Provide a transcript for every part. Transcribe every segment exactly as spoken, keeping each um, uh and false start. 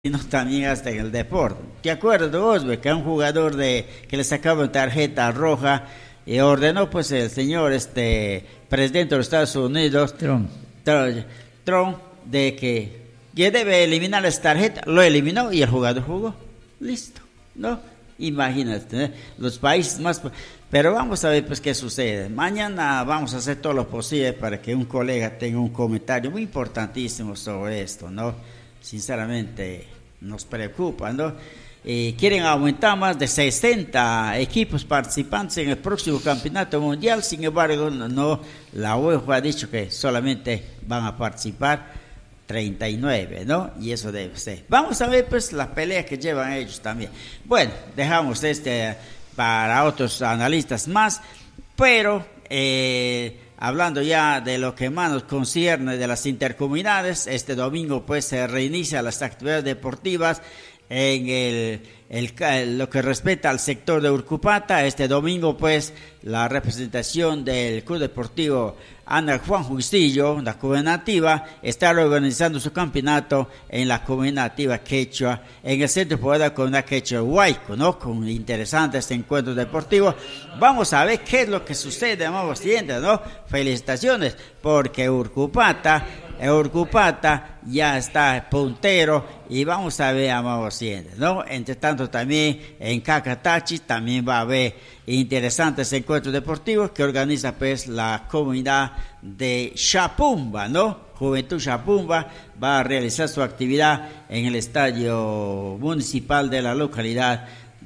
sino también hasta en el deporte. ¿Te acuerdas vos, ve, que un jugador de que le sacaban tarjeta roja y ordenó pues el señor este presidente de los Estados Unidos, Trump, Trump, Trump de que ya debe eliminar esa tarjeta, lo eliminó y el jugador jugó, listo, ¿no? Imagínate, ¿eh? Los países más... Pero vamos a ver pues qué sucede. Mañana vamos a hacer todo lo posible para que un colega tenga un comentario muy importantísimo sobre esto, ¿no? Sinceramente nos preocupa, ¿no? Eh, quieren aumentar más de sesenta equipos participantes en el próximo campeonato mundial. Sin embargo, no, no, la UEFA ha dicho que solamente van a participar treinta y nueve, ¿no? Y eso debe ser. Vamos a ver pues la pelea que llevan ellos también. Bueno, dejamos este para otros analistas más, pero eh, hablando ya de lo que más nos concierne de las intercomunidades, este domingo pues se reinicia las actividades deportivas en el, el, lo que respecta al sector de Urcupata. Este domingo pues la representación del Club Deportivo Ana Juan Justillo, la comunidad nativa, está organizando su campeonato en la comunidad nativa quechua, en el centro de la comunidad quechua Huayco, ¿no? Con interesantes encuentros deportivos. Vamos a ver qué es lo que sucede, amables oyentes, ¿no? Felicitaciones, porque Urcupata, Urcupata ya está puntero y vamos a ver, amables oyentes, ¿no? Entre tanto también en Cacatachi también va a haber interesantes encuentros deportivos que organiza pues la comunidad de Chapumba, ¿no? Juventud Chapumba va a realizar su actividad en el estadio municipal de la localidad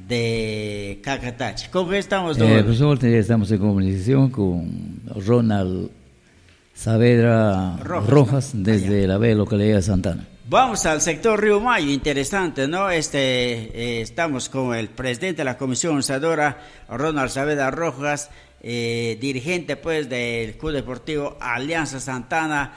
de Cacatachi. ¿Cómo estamos, doctor? Eh, profesor, estamos en comunicación con Ronald Saavedra Rojas, Rojas ¿no? Desde Allá. La bella localidad de Santana. Vamos al sector Río Mayo, interesante, ¿no? Este, eh, estamos con el presidente de la comisión organizadora, Ronald Saavedra Rojas, eh, dirigente pues del Club Deportivo Alianza Santana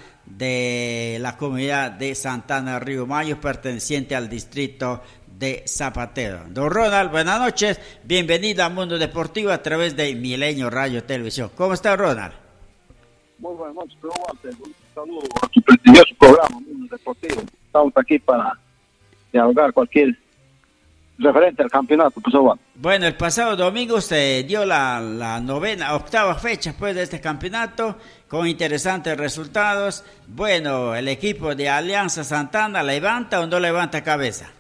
de la comunidad de Santana Río Mayo, perteneciente al distrito de Zapatero. Don Ronald, buenas noches, bienvenido al Mundo Deportivo a través de Milenio Radio Televisión. ¿Cómo está, Ronald? Muy buenas noches, pero un saludo a su prestigioso programa Mundo Deportivo. Estamos aquí para dialogar cualquier referente al campeonato, pues bueno. Bueno, el pasado domingo se dio la, la novena, octava fecha pues de este campeonato con interesantes resultados. Bueno, el equipo de Alianza Santana ¿levanta o no levanta cabeza?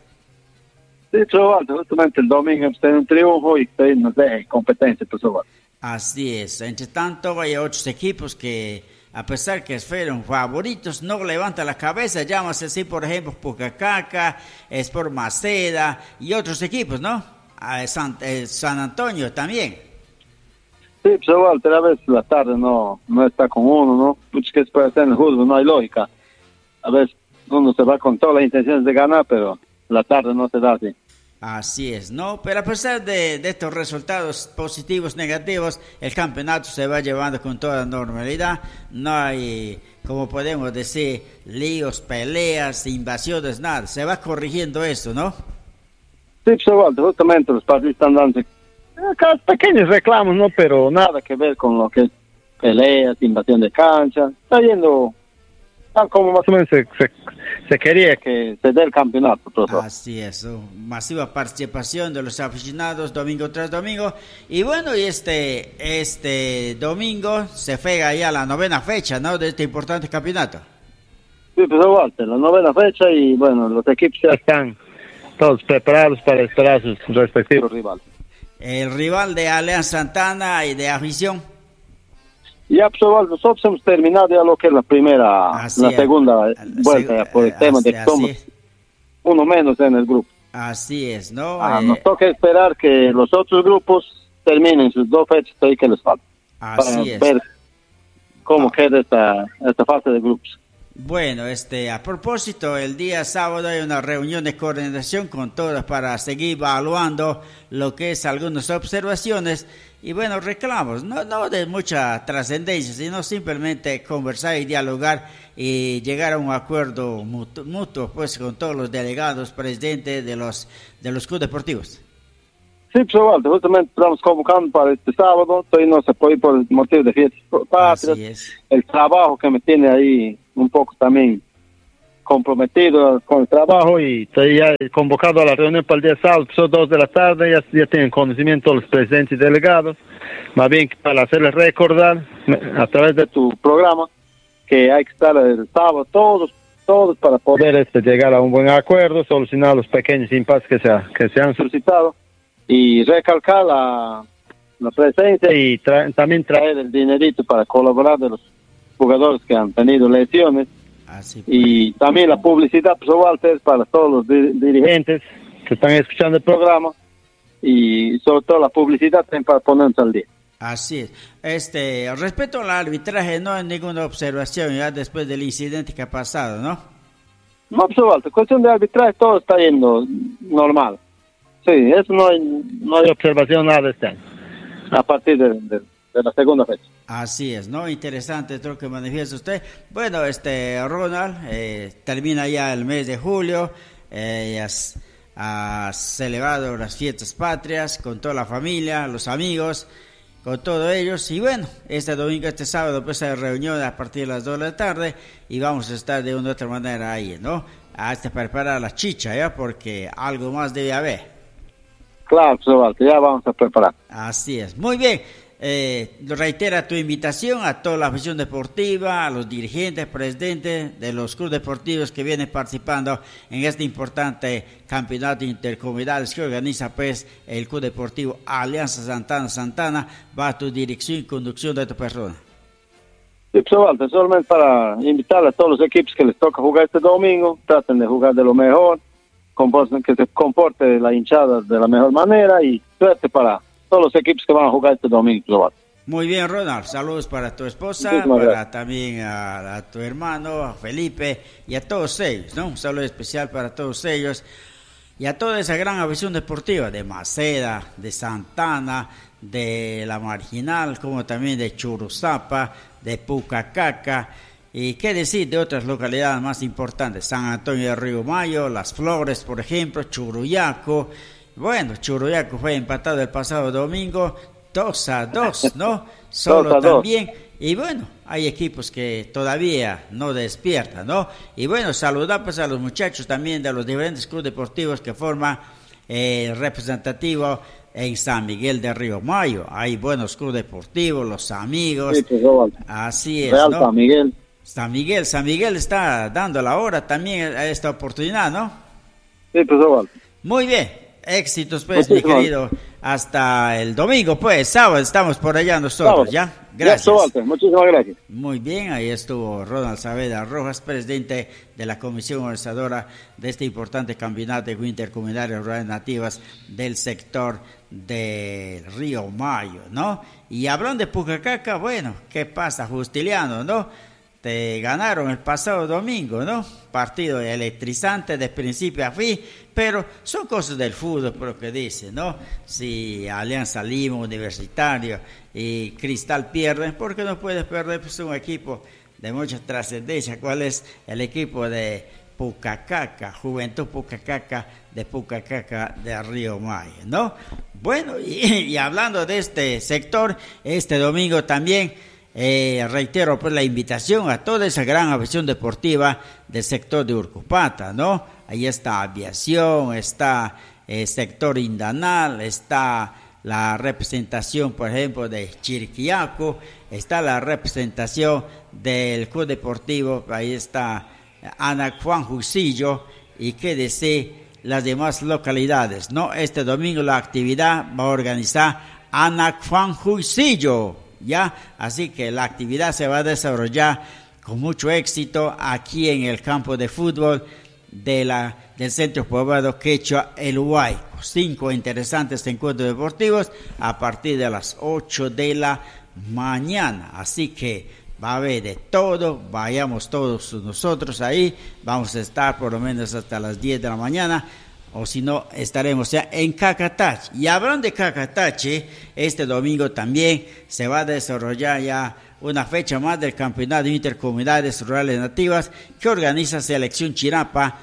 Sí, pero justamente el domingo usted un triunfo y usted nos deja competencia, pues bueno. Así es. Entre tanto, hay otros equipos que, a pesar que fueron favoritos, no levantan la cabeza. Llámase así, por ejemplo, Pucacaca, Sport Maceda y otros equipos, ¿no? A San, eh, San Antonio también. Sí, pues igual, a veces la tarde no, no está con uno, ¿no? Muchos que se puede hacer en el fútbol, no hay lógica. A veces uno se va con todas las intenciones de ganar, pero la tarde no se da así. Así es, ¿no? Pero a pesar de, de estos resultados positivos, negativos, el campeonato se va llevando con toda normalidad. No hay, como podemos decir, líos, peleas, invasiones, nada. Se va corrigiendo esto, ¿no? Sí, pues igual, justamente los partidos están dando eh, pequeños reclamos, ¿no? Pero nada que ver con lo que es peleas, invasión de cancha. Está yendo tal como más o menos se, se, se quería que se dé el campeonato, profesor. Así es, oh, masiva participación de los aficionados domingo tras domingo. Y bueno, y este este domingo se juega ya la novena fecha, ¿no? De este importante campeonato. Sí, pues igual, la novena fecha y bueno, los equipos ya están todos preparados para esperar a sus respectivos rivales. El rival de Alianza Santana y de afición. Ya, pues igual, nosotros hemos terminado ya lo que es la primera, así la es. segunda vuelta, se, por el tema de que somos uno menos en el grupo. Así es, ¿no? Ah, eh, nos toca esperar que los otros grupos terminen sus dos fechas ahí que les faltan. Así para es. ver cómo ah. queda esta, esta fase de grupos. Bueno, este, a propósito, el día sábado hay una reunión de coordinación con todas para seguir evaluando lo que es algunas observaciones y bueno, reclamos, no, no de mucha trascendencia, sino simplemente conversar y dialogar y llegar a un acuerdo mutuo, mutuo pues con todos los delegados, presidentes de los de los clubes deportivos. Sí, pues igual, justamente estamos convocando para este sábado, todavía no se puede ir por el motivo de fiestas patrias, el trabajo que me tiene ahí un poco también comprometidos con el trabajo y estoy ya convocado a la reunión para el día sábado, son dos de la tarde, ya, ya tienen conocimiento los presidentes y delegados, más bien para hacerles recordar a través de tu programa que hay que estar el sábado todos, todos para poder este, llegar a un buen acuerdo, solucionar los pequeños impases que se, ha, que se han suscitado y recalcar la, la presencia y tra- también traer el dinerito para colaborar de los jugadores que han tenido lesiones. Así pues. Y también la publicidad, pues, Walter, para todos los di- dirigentes que están escuchando el programa y sobre todo la publicidad también para ponernos al día. Así es. Este, respecto al arbitraje, no hay ninguna observación ya después del incidente que ha pasado, ¿no? No, pues, Walter, cuestión de arbitraje, todo está yendo normal. Sí, eso no hay, no hay observación nada de este año, a partir de, de, de la segunda fecha. Así es, ¿no? Interesante todo lo que manifiesta usted. Bueno, este, Ronald, eh, termina ya el mes de julio, eh, has, has celebrado las fiestas patrias con toda la familia, los amigos, con todos ellos. Y bueno, este domingo, este sábado, pues hay reunión a partir de las dos de la tarde y vamos a estar de una u otra manera ahí, ¿no? Hasta preparar la chicha, ¿ya? Porque algo más debe haber. Claro, pues, Walter, ya vamos a preparar. Así es, muy bien. Eh, reitera tu invitación a toda la afición deportiva, a los dirigentes, presidentes de los clubes deportivos que vienen participando en este importante campeonato intercomunidades que organiza pues el Club Deportivo Alianza Santana Santana, va a tu dirección y conducción de tu persona. Sí, pues, Walter, solamente para invitar a todos los equipos que les toca jugar este domingo, traten de jugar de lo mejor, comporten, que se comporte la hinchada de la mejor manera y suerte para todos los equipos que van a jugar este domingo, Walter. Muy bien, Ronald, saludos para tu esposa, Muchísimas para gracias. también a, a tu hermano, a Felipe y a todos ellos, ¿no? Un saludo especial para todos ellos y a toda esa gran afición deportiva de Maceda, de Santana, de La Marginal, como también de Churuzapa, de Pucacaca y qué decir de otras localidades más importantes, San Antonio de Río Mayo, Las Flores, por ejemplo, Churuyaco. Bueno, Churuyaco fue empatado el pasado domingo, dos a dos, ¿no? Solo dos a dos. también. Y bueno, hay equipos que todavía no despiertan, ¿no? Y bueno, saludar pues a los muchachos también de los diferentes clubes deportivos que forman eh, el representativo en San Miguel de Río Mayo. Hay buenos clubes deportivos, los amigos. Sí, pues, Walter. Así es, Real ¿no? San Miguel. San Miguel, San Miguel está dando la hora también a esta oportunidad, ¿no? Sí, pues, Walter. Muy bien. Éxitos, pues, mi Muchísimas querido. Hasta el domingo, pues, sábado estamos por allá nosotros, Sábado. ¿ya? Gracias. Ya, Walter. Muchísimas gracias. Muy bien, ahí estuvo Ronald Saavedra Rojas, presidente de la comisión organizadora de este importante campeonato de intercomunidades rurales nativas del sector del Río Mayo, ¿no? Y hablando de Pucacaca, bueno, ¿qué pasa, Justiliano, no? Te ganaron el pasado domingo, ¿no? Partido electrizante de principio a fin, pero son cosas del fútbol, por lo que dice, ¿no? Si Alianza Lima, Universitario y Cristal pierden, ¿por qué no puedes perder pues, un equipo de mucha trascendencia? ¿Cuál es el equipo de Pucacaca, Juventud Pucacaca de Pucacaca de Río Mayo, ¿no? Bueno, y, y hablando de este sector, este domingo también Eh, reitero pues la invitación a toda esa gran afición deportiva del sector de Urcupata, ¿no? Ahí está aviación, está el sector Indanal, está la representación, por ejemplo, de Chiriquiaco, está la representación del Club Deportivo, ahí está Ana Juan Juicillo, y qué decir las demás localidades, ¿no? Este domingo la actividad va a organizar Ana Juan Juicillo, ya, así que la actividad se va a desarrollar con mucho éxito aquí en el campo de fútbol de la del Centro Poblado Quechua El Huayco. Cinco interesantes encuentros deportivos a partir de las ocho de la mañana, así que va a haber de todo, vayamos todos nosotros ahí, vamos a estar por lo menos hasta las diez de la mañana, o si no, estaremos ya en Cacatache. Y hablando de Cacatache, este domingo también se va a desarrollar ya una fecha más del Campeonato de Intercomunidades Rurales Nativas que organiza Selección Chirapa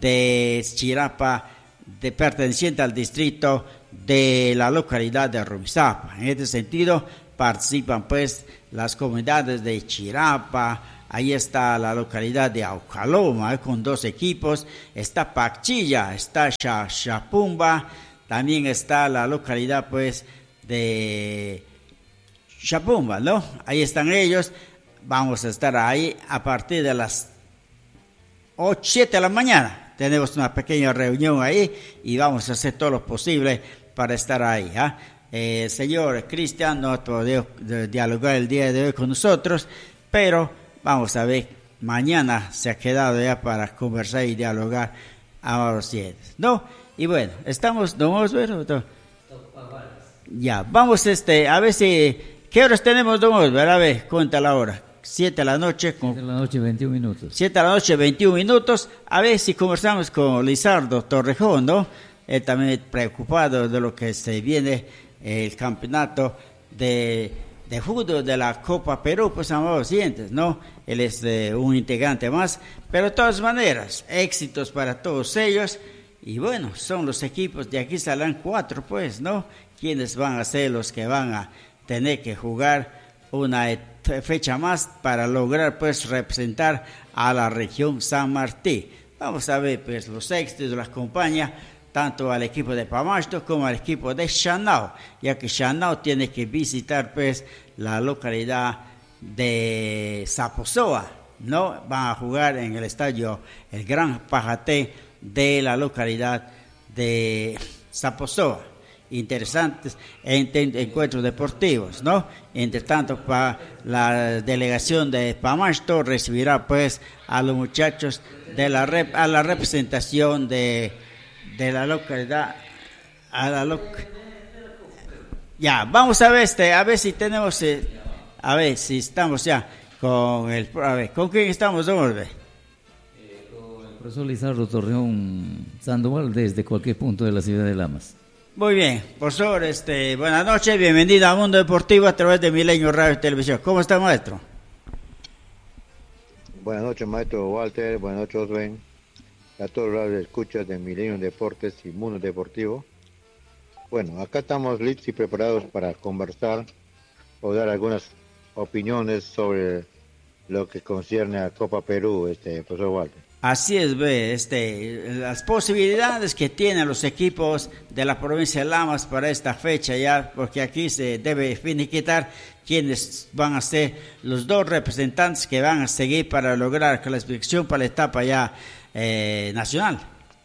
de Chirapa, de perteneciente al distrito de la localidad de Rumizápa. En este sentido, participan pues las comunidades de Chirapa, Ahí está la localidad de Aucaloma, eh, con dos equipos. Está Pachilla, está Chapumba, también está la localidad pues de Chapumba, ¿no? Ahí están ellos. Vamos a estar ahí a partir de las ocho, siete de la mañana. Tenemos una pequeña reunión ahí y vamos a hacer todo lo posible para estar ahí. ¿eh? Eh, el señor Cristian no pudo dialogar el día de hoy con nosotros, pero vamos a ver, mañana se ha quedado ya para conversar y dialogar a los siete, ¿no? Y bueno, estamos, don Osvaldo, ya, vamos este, a ver si, ¿qué horas tenemos, don Osvaldo? A ver, cuenta la hora. siete de la noche. Con, siete de la noche, veintiún minutos. siete de la noche, veintiún minutos. A ver si conversamos con Lizardo Torrejón, ¿no? Él también preocupado de lo que se viene el campeonato de, de fútbol de la Copa Perú, pues amados oyentes, ¿no? Él es eh, un integrante más, pero de todas maneras, éxitos para todos ellos. Y bueno, son los equipos, de aquí saldrán cuatro, pues, ¿no? Quienes van a ser los que van a tener que jugar una fecha más para lograr pues representar a la región San Martín. Vamos a ver pues los éxitos de las compañías, tanto al equipo de Pamasto como al equipo de Chanao, ya que Chanao tiene que visitar pues la localidad de Saposoa, ¿no? Van a jugar en el estadio El Gran Pajaté de la localidad de Saposoa. Interesantes encuentros deportivos, ¿no? Entre tanto, para la delegación de Pamasto recibirá pues a los muchachos de la rep, a la representación de, de la localidad, a la loc... ya, vamos a ver este, a ver si tenemos, eh, a ver si estamos ya con el, a ver, ¿con quién estamos, don Orbe? Eh, con el profesor Lizardo Torreón Sandoval desde cualquier punto de la ciudad de Lamas. Muy bien, profesor, este, buenas noches, bienvenido a Mundo Deportivo a través de Milenio Radio y Televisión. ¿Cómo está, maestro? Buenas noches, maestro Walter, buenas noches, Osven, a todos los escuchas de Milenio Deportes y Mundo Deportivo. Bueno, acá estamos listos y preparados para conversar o dar algunas opiniones sobre lo que concierne a Copa Perú, este, profesor Walter. Así es, ve, este, las posibilidades que tienen los equipos de la provincia de Lamas para esta fecha ya, porque aquí se debe finiquitar quiénes van a ser los dos representantes que van a seguir para lograr clasificación para la etapa ya eh, nacional.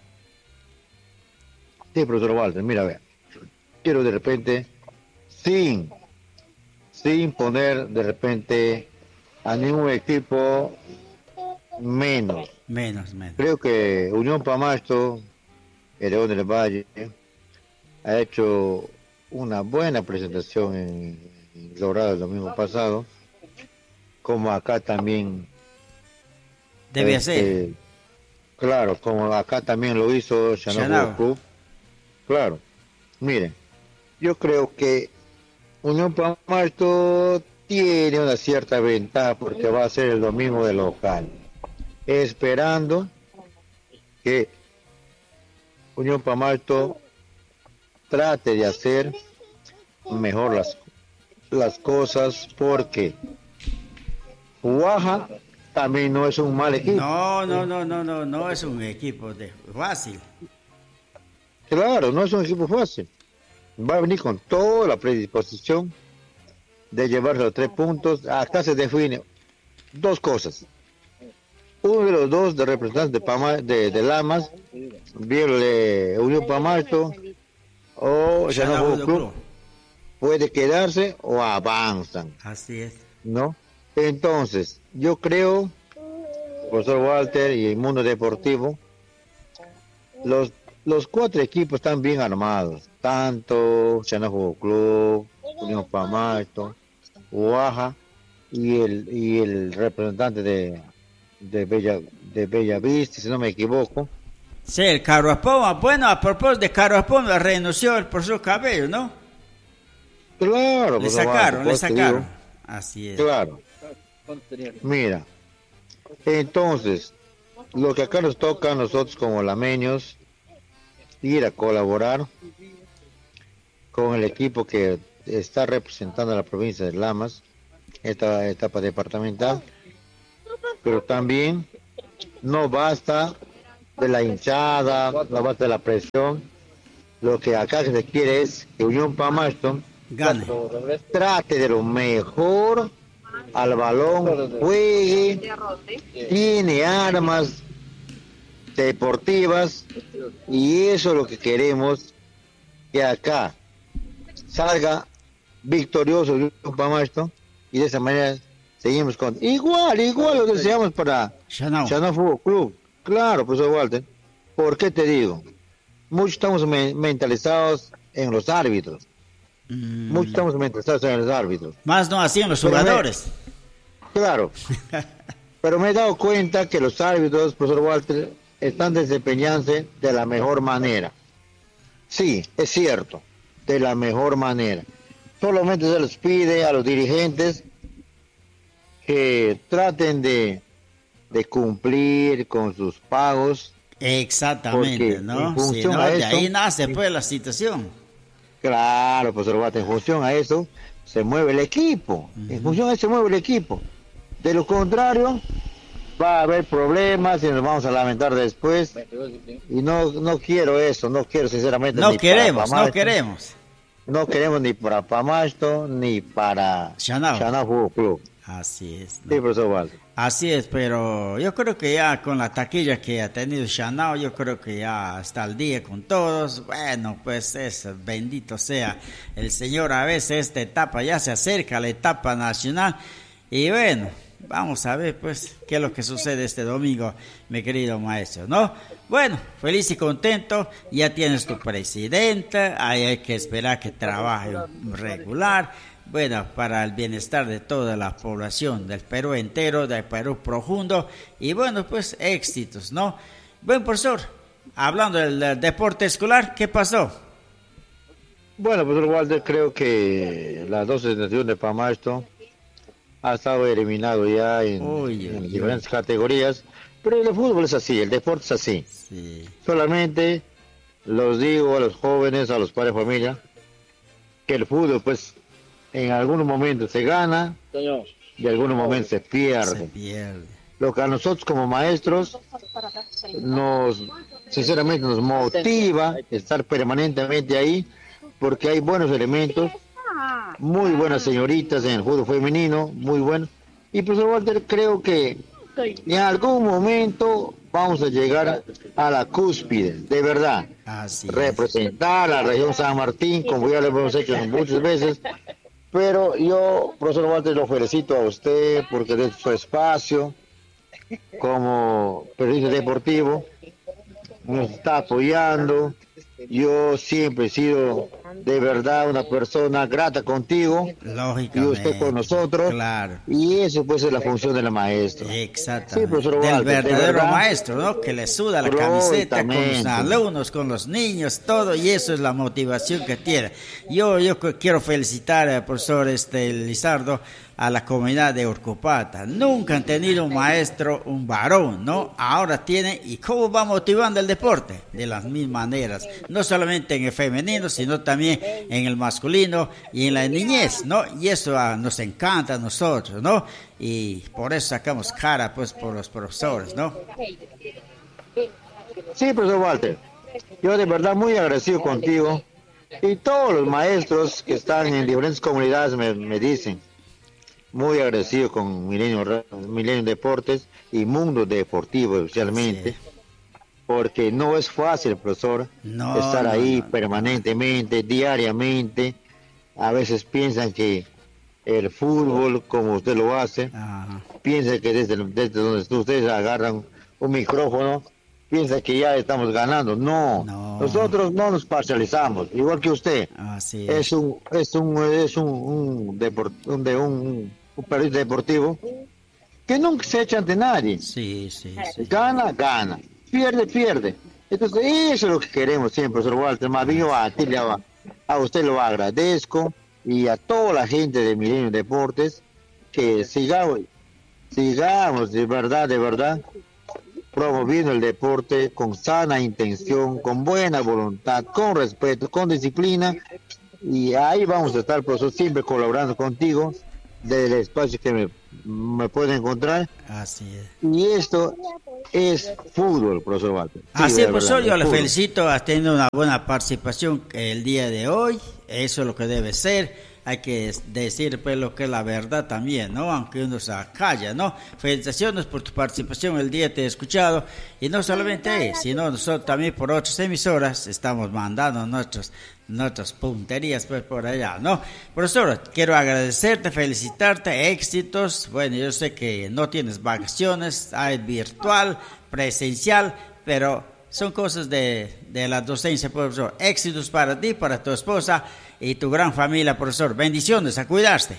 Sí, profesor Walter, mira, vea, quiero de repente, sin, sin poner de repente a ningún equipo menos. Menos, menos. Creo que Unión Pamasto, el León del Valle, ha hecho una buena presentación en, en logrado el domingo pasado, como acá también debe este, ser. Claro, como acá también lo hizo Chanao Club. Claro, miren, yo creo que Unión Pamasto tiene una cierta ventaja porque va a ser el domingo de local, esperando que Unión Pamasto trate de hacer mejor las, las cosas, porque Huaja también no es un mal equipo. No, no, no, no, no, no es un equipo de fácil. Claro, no es un equipo fácil. Va a venir con toda la predisposición de llevarse los tres puntos. Acá se define dos cosas. Uno de los dos de representantes de, Pama, de, de Lamas, bien de Unión Pamasto o Chanao Club, Club, puede quedarse o avanzan. Así es. ¿No? Entonces, yo creo, profesor Walter y el Mundo Deportivo, los, los cuatro equipos están bien armados, tanto Chanao Club, Unión Pamasto, Huaja y el, y el representante de de Bella de Bellavista, si no me equivoco. Sí, el Caruapoma. Bueno, a propósito de Caruapoma, renunció el profesor Cabello, ¿no? Claro. Le sacaron, le sacaron. Así es. Claro. Mira, entonces, lo que acá nos toca a nosotros como lameños, ir a colaborar con el equipo que está representando a la provincia de Lamas, esta etapa departamental, pero también no basta de la hinchada, no basta de la presión. Lo que acá se quiere es que Unión Pamasto gane, trate de lo mejor al balón, juegue, tiene armas deportivas y eso es lo que queremos, que acá salga victorioso Unión Pamasto y de esa manera seguimos con igual, igual lo deseamos para Chanao Fútbol Club. Claro, profesor Walter, ¿por qué te digo? Muchos estamos me mentalizados en los árbitros. Mm. Muchos estamos mentalizados en los árbitros. Más no así en los Pero jugadores. Me, claro. Pero me he dado cuenta que los árbitros, profesor Walter, están desempeñándose de la mejor manera. Sí, es cierto, de la mejor manera. Solamente se les pide a los dirigentes que traten de, de cumplir con sus pagos. Exactamente, ¿no? Sí, ¿no? De eso, ahí nace pues la situación. Claro, profesor Walter, en función a eso se mueve el equipo. Uh-huh. En función a eso se mueve el equipo. De lo contrario, va a haber problemas y nos vamos a lamentar después. Y no no quiero eso, no quiero sinceramente. No ni queremos, para no queremos. No queremos ni para Pamasto ni para Chanao Fútbol Club. Así es, ¿no? Sí, profesor Walter. Así es, pero yo creo que ya con la taquilla que ha tenido Chanao, yo creo que ya está al día con todos. Bueno, pues es bendito sea el Señor. A veces esta etapa ya se acerca, la etapa nacional. Y bueno, vamos a ver pues qué es lo que sucede este domingo, mi querido maestro, ¿no? Bueno, feliz y contento, ya tienes tu presidente, ahí hay que esperar que trabaje regular. Bueno, para el bienestar de toda la población del Perú entero, del Perú profundo, y bueno, pues éxitos, ¿no? Buen profesor, hablando del, del deporte escolar, ¿qué pasó? Bueno, profesor Walter, creo que la doce de Pamasto ha estado eliminado ya en, uy, en uy, diferentes uy. categorías, pero el fútbol es así, el deporte es así. Sí. Solamente los digo a los jóvenes, a los padres de familia, que el fútbol pues en algunos momentos se gana y en algunos momentos se pierde. Se pierde. Lo que a nosotros como maestros nos, sinceramente nos motiva estar permanentemente ahí, porque hay buenos elementos, muy buenas señoritas en el fútbol femenino, muy buenos. Y profesor Walter, creo que en algún momento vamos a llegar a la cúspide, de verdad. Así representar a la región San Martín, como ya lo hemos hecho muchas veces. Pero yo, profesor Walter, lo felicito a usted porque de su espacio como periodista deportivo nos está apoyando. Yo siempre he sido de verdad una persona grata contigo. Lógicamente. Y usted con nosotros. Claro. Y eso pues es la función de la maestra. Exactamente. Sí, profesor Del Walter, verdadero de verdad, maestro, ¿no? Que le suda la camiseta con los alumnos, con los niños, todo, y eso es la motivación que tiene. Yo yo quiero felicitar al profesor este Lizardo, a la comunidad de Urcupata. Nunca han tenido un maestro, un varón, ¿no? Ahora tienen, ¿y cómo va motivando el deporte? De las mismas maneras, no solamente en el femenino, sino también en el masculino y en la niñez, ¿no? Y eso ah, nos encanta a nosotros, ¿no? Y por eso sacamos cara, pues, por los profesores, ¿no? Sí, profesor Walter, yo de verdad muy agradecido contigo y todos los maestros que están en diferentes comunidades me, me dicen. Muy agradecido con Milenio, Milenio Deportes y Mundo Deportivo especialmente, sí. Porque no es fácil, profesor, no, estar no, ahí no, permanentemente, diariamente. A veces piensan que el fútbol, como usted lo hace, ajá, piensan que desde, desde donde ustedes agarran un micrófono, piensan que ya estamos ganando. No, no. Nosotros no nos parcializamos, igual que usted. Así es. es un es un es un, un, deport, un, de un un periodista deportivo que nunca se echa ante nadie. Sí, sí, sí. Gana, gana. Pierde, pierde. Entonces, eso es lo que queremos siempre, profesor Walter. Más bien yo a ti, a, a usted lo agradezco y a toda la gente de Milenio Deportes que sigamos, sigamos de verdad, de verdad, promoviendo el deporte con sana intención, con buena voluntad, con respeto, con disciplina. Y ahí vamos a estar, profesor, siempre colaborando contigo del espacio que me me pueden encontrar. Así es. Y esto es fútbol, profesor Walter. Sí, Así es, profesor, verdad, yo le fútbol. felicito, ha tenido una buena participación el día de hoy, eso es lo que debe ser. Hay que decir pues lo que es la verdad también, ¿no? Aunque uno se calla, ¿no? Felicitaciones por tu participación el día te he escuchado. Y no solamente, sino nosotros también por otras emisoras estamos mandando nuestros, nuestras punterías pues por allá, ¿no? Profesor, quiero agradecerte, felicitarte, éxitos. Bueno, yo sé que no tienes vacaciones, hay virtual, presencial, pero son cosas de, de la docencia, profesor. Éxitos para ti, para tu esposa y tu gran familia, profesor. Bendiciones, a cuidarse.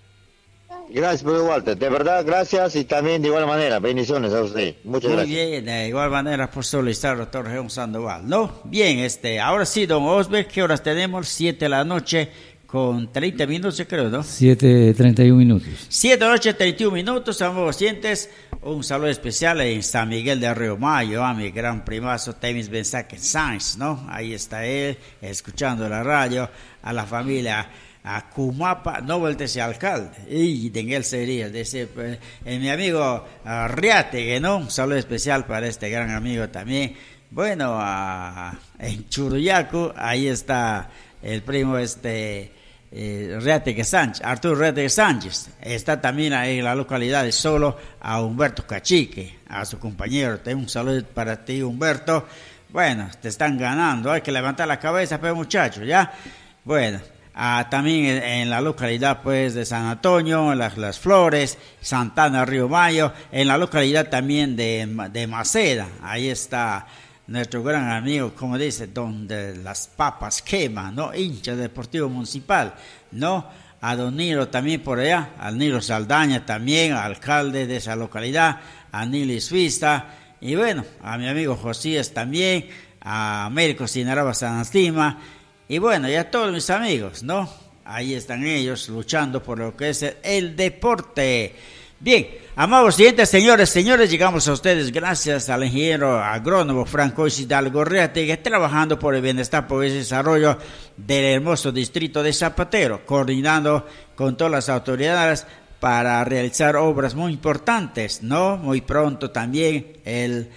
Gracias, profesor Walter. De verdad, gracias y también de igual manera, bendiciones a usted. Muchas Muy gracias. bien, de igual manera, profesor Lizardo Torreón Sandoval, ¿no? Bien, este, ahora sí, don Osber, ¿qué horas tenemos? Siete de la noche con treinta minutos, yo creo, ¿no? siete treinta y un minutos. Siete de la noche, treinta y un minutos, amigos oyentes. Un saludo especial en San Miguel de Río Mayo a mi gran primazo Temis Benzaque Sáenz, ¿no? Ahí está él, escuchando la radio, a la familia, a Cumapa, no voltese alcalde, y de él sería, de ese, pues, eh, mi amigo uh, Riategue, ¿no? Un saludo especial para este gran amigo también. Bueno, uh, en Churuyacu, ahí está el primo este... Eh, Riategue Sánchez, Arturo Riategue Sánchez, está también ahí en la localidad de Solo a Humberto Cachique, a su compañero. Tengo un saludo para ti, Humberto. Bueno, te están ganando, hay que levantar la cabeza, pues, muchachos, ¿ya? Bueno, ah, también en, en la localidad, pues, de San Antonio, las, las Flores, Santana, Río Mayo, en la localidad también de, de Maceda, ahí está nuestro gran amigo, como dice, donde las papas queman, ¿no? Hincha deportivo municipal, ¿no? A don Nilo también por allá, al Nilo Saldaña también, alcalde de esa localidad, a Nili Suiza, y bueno, a mi amigo Josías también, a Américo Sinaraba Sanastima, y bueno, y a todos mis amigos, ¿no? Ahí están ellos luchando por lo que es el, el deporte. Bien, amados oyentes, señores, señores, llegamos a ustedes gracias al ingeniero agrónomo Franco Hidalgo Riategue, trabajando por el bienestar, por el desarrollo del hermoso distrito de Zapatero, coordinando con todas las autoridades para realizar obras muy importantes, ¿no? Muy pronto también el,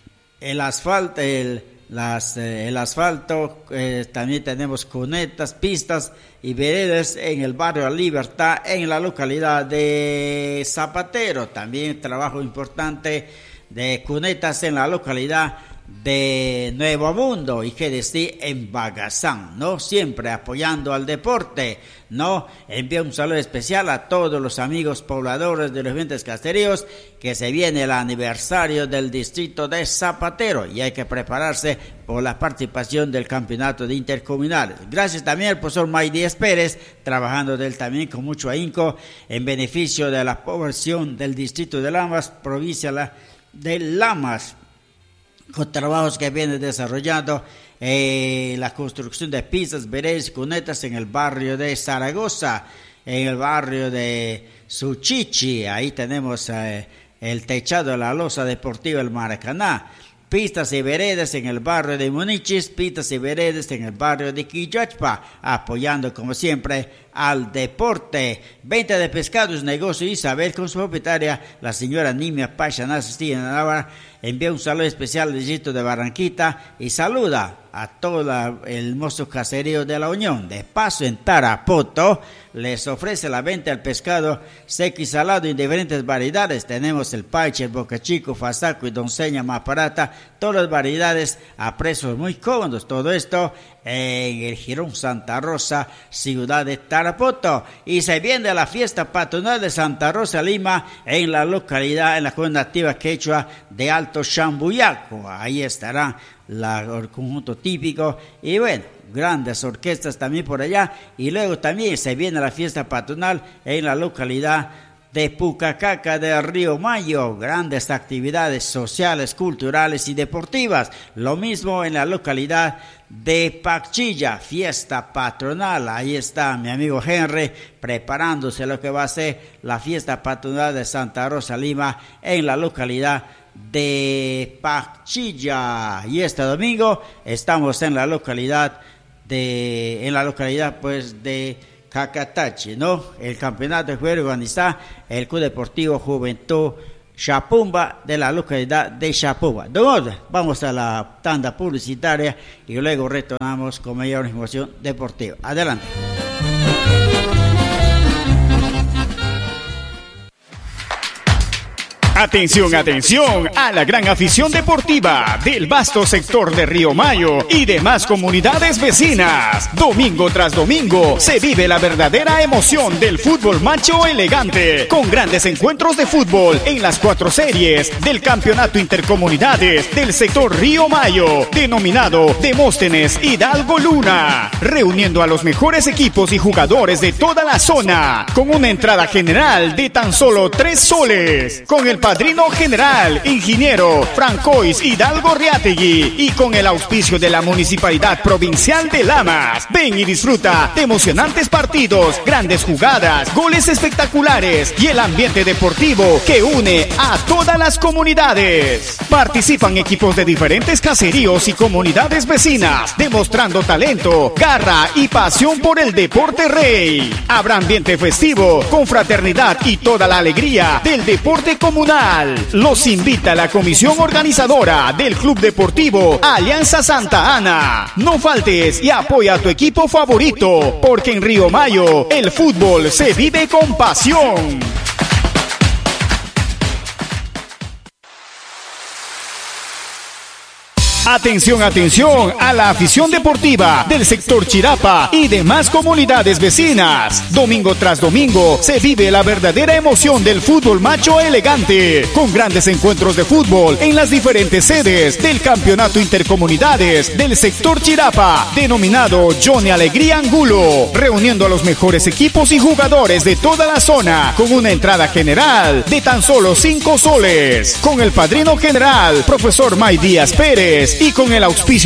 el asfalto, el, las, eh, el asfalto, eh, también tenemos cunetas, pistas y veredas en el barrio La Libertad, en la localidad de Zapatero. También trabajo importante de cunetas en la localidad de Nuevo Mundo y que decir en Bagazán, ¿no? Siempre apoyando al deporte, ¿no? Envío un saludo especial a todos los amigos pobladores de los Vientos Caseríos, que se viene el aniversario del distrito de Zapatero y hay que prepararse por la participación del campeonato de intercomunales. Gracias también al profesor May Díaz Pérez, trabajando de él también con mucho ahínco en beneficio de la población del distrito de Lamas, provincia de Lamas, con trabajos que viene desarrollando eh, la construcción de pistas, veredas y cunetas en el barrio de Zaragoza, en el barrio de Suchichi. Ahí tenemos eh, el techado de la losa deportiva del Maracaná. Pistas y veredas en el barrio de Munichis, pistas y veredas en el barrio de Quillachpa, apoyando como siempre al deporte. Venta de pescados, negocio Isabel con su propietaria, la señora Nimia Pachaná Cristina Navarra. Envía un saludo especial al distrito de Barranquita y saluda a todo el hermoso caserío de la Unión. De paso, en Tarapoto les ofrece la venta del pescado seco y salado en diferentes variedades. Tenemos el paiche, el bocachico, fasaco y donceña maparata, todas las variedades a precios muy cómodos. Todo esto en el Jirón Santa Rosa, ciudad de Tarapoto. Y se viene la fiesta patronal de Santa Rosa Lima en la localidad, en la comunidad nativa quechua de Alto Chambuyaco. Ahí estará la, el conjunto típico y bueno, grandes orquestas también por allá. Y luego también se viene la fiesta patronal en la localidad de Pucacaca del Río Mayo, grandes actividades sociales, culturales y deportivas. Lo mismo en la localidad de Pachilla, fiesta patronal. Ahí está mi amigo Henry preparándose lo que va a ser la fiesta patronal de Santa Rosa Lima en la localidad de Pachilla. Y este domingo estamos en la localidad de en la localidad pues de Cacatachi, ¿no? El campeonato fue organizado el Club Deportivo Juventud Chapumba de la localidad de Chapumba. Vamos a la tanda publicitaria y luego retornamos con mayor información deportiva. Adelante. Atención, atención a la gran afición deportiva del vasto sector de Río Mayo y demás comunidades vecinas. Domingo tras domingo se vive la verdadera emoción del fútbol macho elegante, con grandes encuentros de fútbol en las cuatro series del Campeonato Intercomunidades del sector Río Mayo, denominado Demóstenes Hidalgo Luna, reuniendo a los mejores equipos y jugadores de toda la zona, con una entrada general de tan solo tres soles, con el padrino general, ingeniero Francois Hidalgo Riategui, y con el auspicio de la Municipalidad Provincial de Lamas. Ven y disfruta de emocionantes partidos, grandes jugadas, goles espectaculares y el ambiente deportivo que une a todas las comunidades. Participan equipos de diferentes caseríos y comunidades vecinas, demostrando talento, garra y pasión por el deporte rey. Habrá ambiente festivo, con fraternidad y toda la alegría del deporte comunal. Los invita la comisión organizadora del Club Deportivo Alianza Santa Ana. No faltes y apoya a tu equipo favorito, porque en Río Mayo el fútbol se vive con pasión. Atención, atención a la afición deportiva del sector Chirapa y demás comunidades vecinas. Domingo tras domingo se vive la verdadera emoción del fútbol macho elegante, con grandes encuentros de fútbol en las diferentes sedes del Campeonato Intercomunidades del sector Chirapa, denominado Johnny Alegría Angulo, reuniendo a los mejores equipos y jugadores de toda la zona, con una entrada general de tan solo cinco soles, con el padrino general, profesor May Díaz Pérez, y con el auspicio